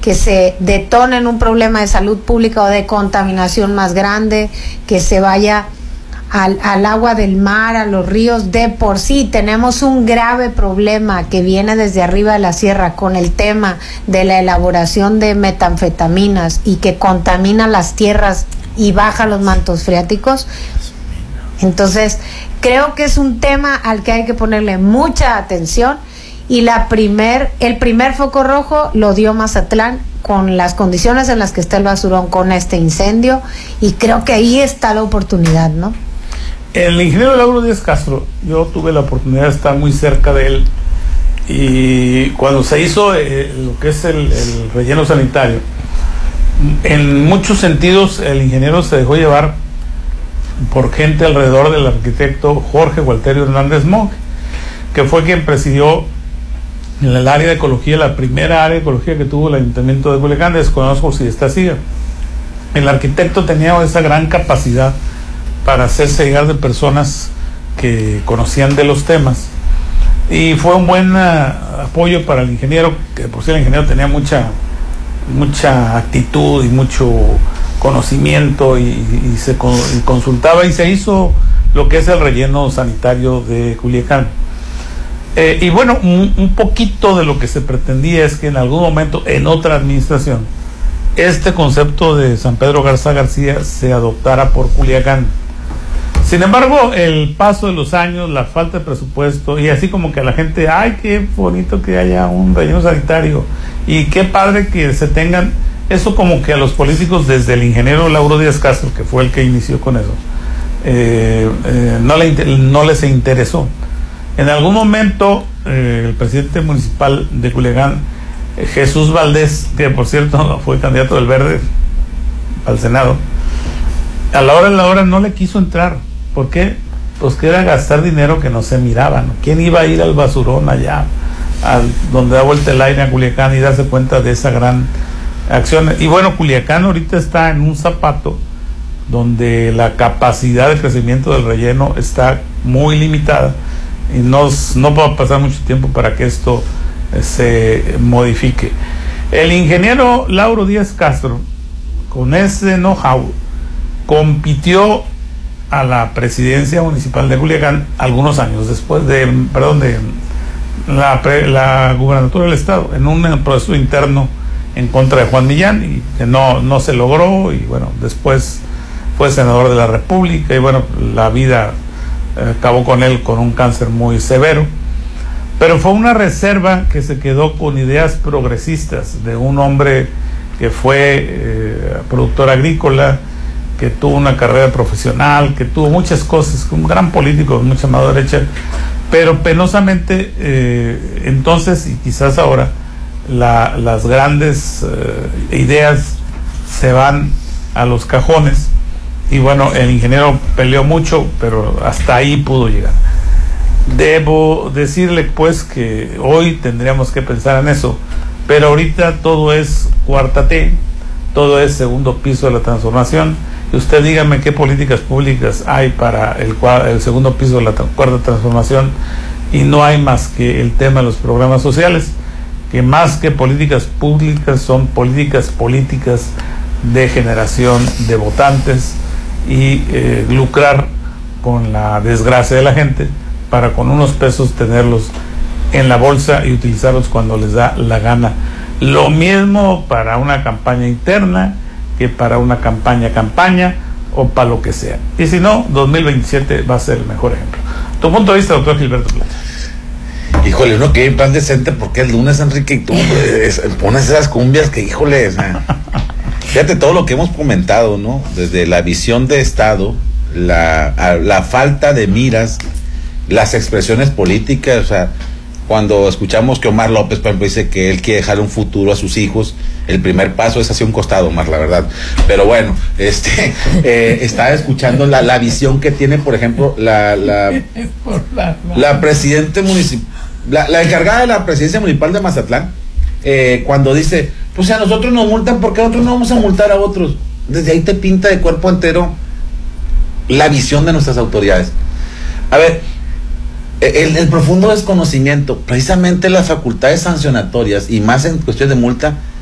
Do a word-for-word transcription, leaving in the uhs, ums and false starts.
que se detone en un problema de salud pública o de contaminación más grande, que se vaya al, al agua del mar, a los ríos. De por sí tenemos un grave problema que viene desde arriba de la sierra con el tema de la elaboración de metanfetaminas y que contamina las tierras y baja los mantos freáticos. Entonces, creo que es un tema al que hay que ponerle mucha atención, y la primer, el primer foco rojo lo dio Mazatlán con las condiciones en las que está el basurón con este incendio, y creo que ahí está la oportunidad, ¿no? El ingeniero Lauro Díaz Castro, yo tuve la oportunidad de estar muy cerca de él, y cuando se hizo eh, lo que es el, el relleno sanitario, en muchos sentidos el ingeniero se dejó llevar por gente alrededor del arquitecto Jorge Walterio Hernández Monge, que fue quien presidió en el área de ecología, la primera área de ecología que tuvo el ayuntamiento de Culiacán. Desconozco si está así. El arquitecto tenía esa gran capacidad para hacerse llegar de personas que conocían de los temas, y fue un buen uh, apoyo para el ingeniero, que por sí el ingeniero tenía mucha mucha actitud y mucho conocimiento, y, y se con, y consultaba, y se hizo lo que es el relleno sanitario de Culiacán. Eh, y bueno, un, un poquito de lo que se pretendía es que en algún momento en otra administración este concepto de San Pedro Garza García se adoptara por Culiacán. Sin embargo, el paso de los años, la falta de presupuesto, y así como que a la gente, ay, qué bonito que haya un relleno sanitario, y qué padre que se tengan, eso como que a los políticos, desde el ingeniero Lauro Díaz Castro, que fue el que inició con eso, eh, eh, no, le, no les interesó. En algún momento, eh, el presidente municipal de Culiacán, eh, Jesús Valdés, que por cierto fue candidato del Verde al Senado, a la hora de la hora no le quiso entrar. ¿Por qué? Pues que era gastar dinero que no se miraba, ¿no? ¿Quién iba a ir al basurón allá, al, donde da vuelta el aire a Culiacán, y darse cuenta de esa gran acción? Y bueno, Culiacán ahorita está en un zapato donde la capacidad de crecimiento del relleno está muy limitada, y no, no va a pasar mucho tiempo para que esto eh, se modifique. El ingeniero Lauro Díaz Castro, con ese know-how, compitió a la presidencia municipal de Culiacán algunos años después de, perdón, de la, la gubernatura del estado, en un proceso interno en contra de Juan Millán, y que no, no se logró, y bueno, después fue senador de la República, y bueno, la vida eh, acabó con él con un cáncer muy severo, pero fue una reserva que se quedó con ideas progresistas de un hombre que fue eh, productor agrícola, que tuvo una carrera profesional, que tuvo muchas cosas, un gran político, mucha mano derecha, pero penosamente eh, entonces, y quizás ahora, la, las grandes eh, ideas se van a los cajones, y bueno, el ingeniero peleó mucho, pero hasta ahí pudo llegar. Debo decirle pues que hoy tendríamos que pensar en eso, pero ahorita todo es cuarta T, todo es segundo piso de la transformación. Y usted dígame qué políticas públicas hay para el, el segundo piso de la cuarta transformación, y no hay más que el tema de los programas sociales, que más que políticas públicas son políticas políticas de generación de votantes, y eh, lucrar con la desgracia de la gente para con unos pesos tenerlos en la bolsa y utilizarlos cuando les da la gana. Lo mismo para una campaña interna que para una campaña campaña o para lo que sea. Y si no, dos mil veintisiete va a ser el mejor ejemplo. Tu punto de vista, doctor Gilberto Plata. Híjole, uno que en plan decente, porque el lunes, Enrique, y tú pues, pones esas cumbias que, híjole, o sea, fíjate todo lo que hemos comentado, ¿no? Desde la visión de Estado, la, la falta de miras, las expresiones políticas, o sea, cuando escuchamos que Omar López, por ejemplo, dice que él quiere dejar un futuro a sus hijos, el primer paso es hacia un costado, Omar, la verdad. Pero bueno, este eh, estaba escuchando la, la visión que tiene, por ejemplo, la la, la presidente municipal, la, la encargada de la presidencia municipal de Mazatlán, eh, cuando dice, pues si a nosotros nos multan, ¿por qué a nosotros no vamos a multar a otros? Desde ahí te pinta de cuerpo entero la visión de nuestras autoridades. A ver, El, el profundo desconocimiento, precisamente las facultades sancionatorias, y más en cuestión de multa,